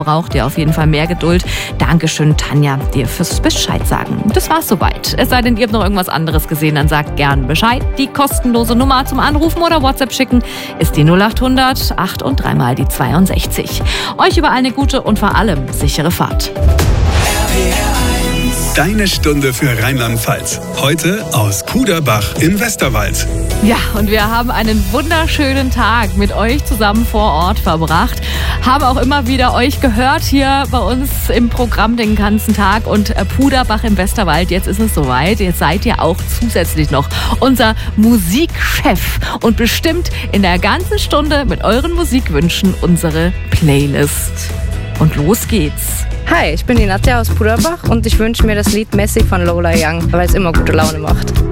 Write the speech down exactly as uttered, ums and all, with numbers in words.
braucht ihr auf jeden Fall mehr Geduld. Dankeschön, Tanja, dir fürs Bescheid sagen. Das war's soweit. Es sei denn, ihr habt noch irgendwas anderes gesehen, dann sagt gern Bescheid. Die kostenlose Nummer zum Anrufen oder WhatsApp schicken ist die null achthundert acht und dreimal die zweiundsechzig. Euch überall eine gute und vor allem sichere Fahrt. Deine Stunde für Rheinland-Pfalz. Heute aus Kuderbach im Westerwald. Ja, und wir haben einen wunderschönen Tag mit euch zusammen vor Ort verbracht. Haben auch immer wieder euch gehört hier bei uns im Programm den ganzen Tag. Und Puderbach im Westerwald, jetzt ist es soweit. Jetzt seid ihr auch zusätzlich noch unser Musikchef. Und bestimmt in der ganzen Stunde mit euren Musikwünschen unsere Playlist. Und los geht's. Hi, ich bin die Nadja aus Puderbach und ich wünsche mir das Lied Messi von Lola Young, weil es immer gute Laune macht.